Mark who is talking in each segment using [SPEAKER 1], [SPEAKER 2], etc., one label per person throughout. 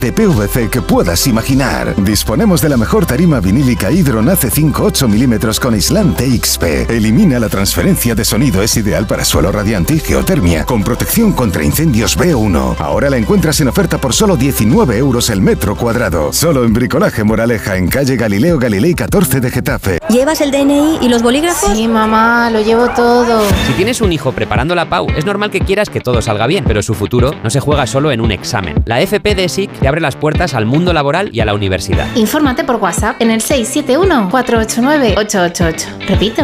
[SPEAKER 1] de PVC que puedas imaginar. Disponemos de la mejor tarima vinílica Hydron AC5 8 mm con aislante XP. Elimina la transferencia de sonido, es ideal para suelo radiante y geotermia, con protección contra incendios B1. Ahora la encuentras en oferta por solo 19 euros el metro cuadrado. Solo en Bricolaje Moraleja, en calle Galileo Galilei 14 de Getafe.
[SPEAKER 2] ¿Llevas el DNI y los bolígrafos?
[SPEAKER 3] Sí, mamá, lo llevo todo.
[SPEAKER 4] Si tienes un hijo preparando la PAU, es normal que quieras que todo salga bien, pero su futuro no se juega solo en un examen. La FP de SIC te abre las puertas al mundo laboral y a la universidad.
[SPEAKER 3] Infórmate por WhatsApp en el 671-489-888. Repito,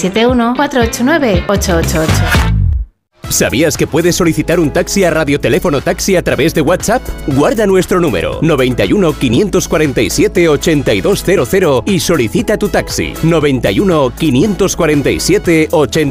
[SPEAKER 3] 671-489-888.
[SPEAKER 5] ¿Sabías que puedes solicitar un taxi a Radioteléfono Taxi a través de WhatsApp? Guarda nuestro número 91 547 8200 y solicita tu taxi 91 547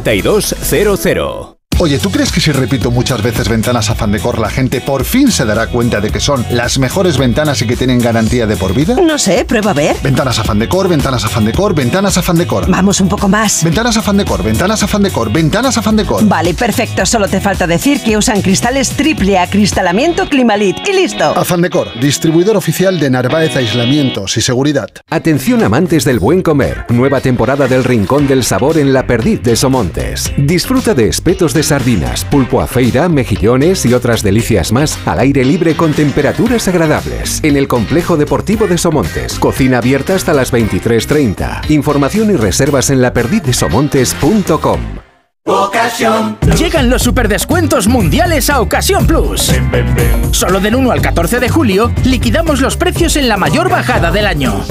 [SPEAKER 5] 8200.
[SPEAKER 6] Oye, ¿tú crees que si repito muchas veces Ventanas Afán Decor la gente por fin se dará cuenta de que son las mejores ventanas y que tienen garantía de por vida?
[SPEAKER 7] No sé, prueba a ver.
[SPEAKER 6] Ventanas Afán Decor, Ventanas Afán Decor, Ventanas Afán Decor.
[SPEAKER 7] Vamos un poco más.
[SPEAKER 6] Ventanas Afán Decor, Ventanas Afán Decor, Ventanas Afán Decor.
[SPEAKER 7] Vale, perfecto. Solo te falta decir que usan cristales triple acristalamiento Climalit. Y listo.
[SPEAKER 6] Afán Decor, distribuidor oficial de Narváez Aislamientos y Seguridad.
[SPEAKER 8] Atención amantes del buen comer. Nueva temporada del Rincón del Sabor en La Perdiz de Somontes. Disfruta de espetos de sardinas, pulpo a feira, mejillones y otras delicias más al aire libre con temperaturas agradables. En el Complejo Deportivo de Somontes. Cocina abierta hasta las 23:30. Información y reservas en laperdizdesomontes.com.
[SPEAKER 9] Ocasión. Llegan los superdescuentos mundiales a Ocasión Plus. Solo del 1 al 14 de julio liquidamos los precios en la mayor bajada del año.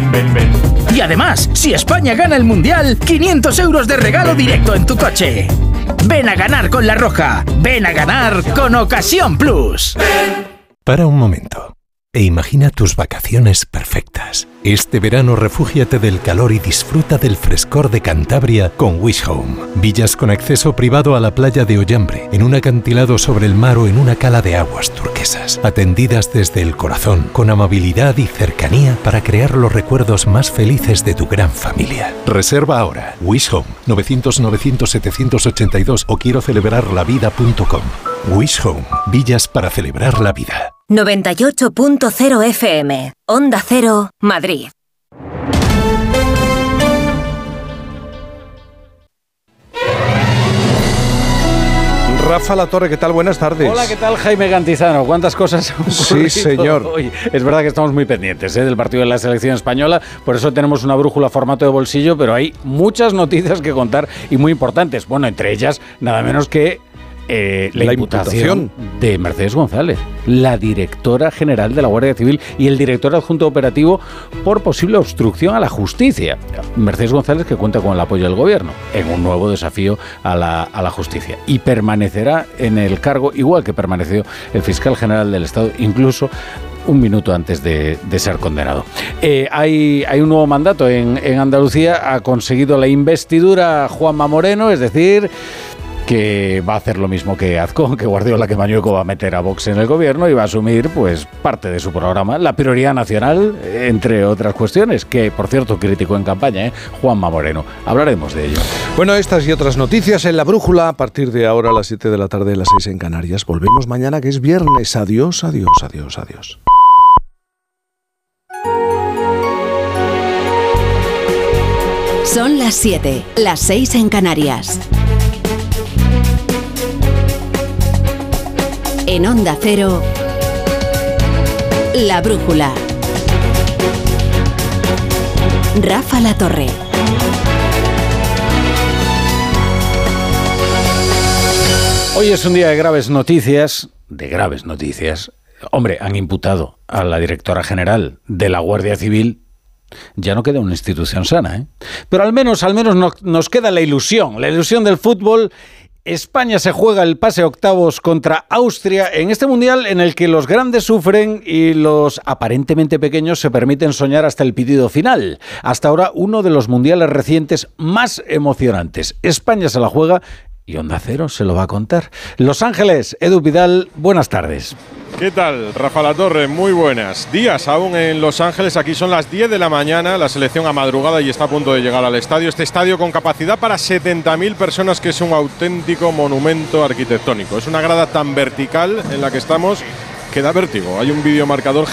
[SPEAKER 9] Y además, si España gana el mundial, 500 euros de regalo directo en tu coche. Ven a ganar con La Roja. Ven a ganar con Ocasión Plus.
[SPEAKER 10] Para un momento e imagina tus vacaciones perfectas. Este verano refúgiate del calor y disfruta del frescor de Cantabria con Wish Home. Villas con acceso privado a la playa de Ollambre, en un acantilado sobre el mar o en una cala de aguas turquesas. Atendidas desde el corazón, con amabilidad y cercanía para crear los recuerdos más felices de tu gran familia. Reserva ahora. Wish Home, 900-900-782 o quiero celebrarlavida.com. Wish Home, villas para celebrar la vida.
[SPEAKER 2] 98.0 FM, Onda Cero, Madrid.
[SPEAKER 11] Rafa Latorre, ¿qué tal? Buenas tardes.
[SPEAKER 12] Hola, ¿qué tal, Jaime Cantizano? ¿Cuántas cosas han ocurrido?
[SPEAKER 11] Sí, señor.
[SPEAKER 12] Hoy? Es verdad que estamos muy pendientes del partido de la selección española, por eso tenemos una brújula formato de bolsillo, pero hay muchas noticias que contar y muy importantes. Bueno, entre ellas, nada menos que la imputación de Mercedes González, la directora general de la Guardia Civil y el director adjunto operativo por posible obstrucción a la justicia. Mercedes González, que cuenta con el apoyo del gobierno en un nuevo desafío a la justicia, y permanecerá en el cargo igual que permaneció el fiscal general del Estado, incluso un minuto antes de ser condenado. Hay un nuevo mandato en Andalucía. Ha conseguido la investidura Juanma Moreno, es decir, que va a hacer lo mismo que Azcón, que Guardiola, que Mañueco va a meter a Vox en el gobierno y va a asumir pues parte de su programa, la prioridad nacional, entre otras cuestiones, que por cierto criticó en campaña, Juanma Moreno. Hablaremos de ello.
[SPEAKER 11] Bueno, estas y otras noticias en La Brújula a partir de ahora a las 7 de la tarde, las 6 en Canarias. Volvemos mañana, que es viernes. Adiós, adiós, adiós, adiós.
[SPEAKER 13] Son las 7, las 6 en Canarias. En Onda Cero, La Brújula. Rafa Latorre.
[SPEAKER 12] Hoy es un día de graves noticias. Hombre, han imputado a la directora general de la Guardia Civil. Ya no queda una institución sana, ¿eh? Pero al menos nos queda la ilusión del fútbol. España se juega el pase a octavos contra Austria en este mundial en el que los grandes sufren y los aparentemente pequeños se permiten soñar hasta el pitido final. Hasta ahora, uno de los mundiales recientes más emocionantes. España se la juega y Onda Cero se lo va a contar. Los Ángeles, Edu Vidal, buenas tardes.
[SPEAKER 14] ¿Qué tal, Rafa Latorre? Muy buenas. Días aún en Los Ángeles, aquí son las 10 de la mañana, la selección a madrugada y está a punto de llegar al estadio. Este estadio con capacidad para 70.000 personas, que es un auténtico monumento arquitectónico. Es una grada tan vertical en la que estamos que da vértigo. Hay un videomarcador